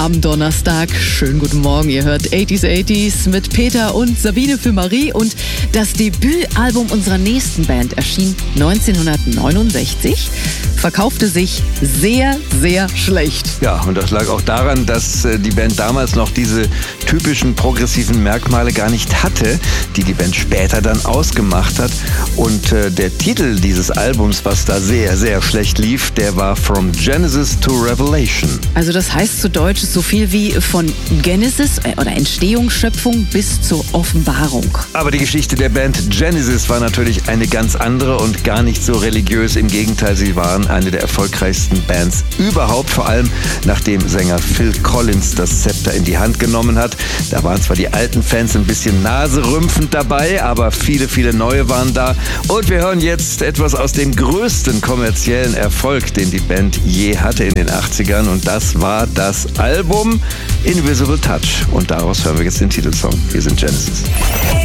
am Donnerstag. Schönen guten Morgen, ihr hört 80s mit Peter und Sabine für Marie. Und das Debütalbum unserer nächsten Band erschien 1969, verkaufte sich sehr, sehr schlecht. Ja, und das lag auch daran, dass die Band damals noch diese typischen progressiven Merkmale gar nicht hatte, die die Band später dann ausgemacht hat. Und der Titel dieses Albums, was da sehr, sehr schlecht lief, der war From Genesis to Revelation. Also das heißt zu Deutsch so viel wie von Genesis oder Entstehung, Schöpfung bis zur Offenbarung. Aber die Geschichte der Band Genesis war natürlich eine ganz andere und gar nicht so religiös. Im Gegenteil, sie waren eine der erfolgreichsten Bands überhaupt, vor allem nachdem Sänger Phil Collins das Zepter in die Hand genommen hat. Da waren zwar die alten Fans ein bisschen naserümpfend dabei, aber viele, viele neue waren da. Und wir hören jetzt etwas aus dem größten kommerziellen Erfolg, den die Band je hatte in den 80ern. Und das war das Album Invisible Touch. Und daraus hören wir jetzt den Titelsong. Wir sind Genesis.